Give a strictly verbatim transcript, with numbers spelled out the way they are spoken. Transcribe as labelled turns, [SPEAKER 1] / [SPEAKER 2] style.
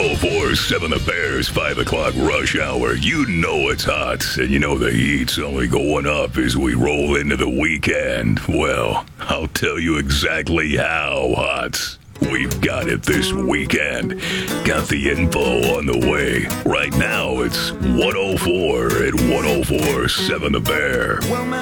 [SPEAKER 1] oh four seven The Bears, five o'clock rush hour. You know it's hot, and you know the heat's only going up as we roll into the weekend. Well, I'll tell you exactly how hot. We've got it this weekend. Got the info on the way. Right now, it's one oh four at one oh four seven The Bear.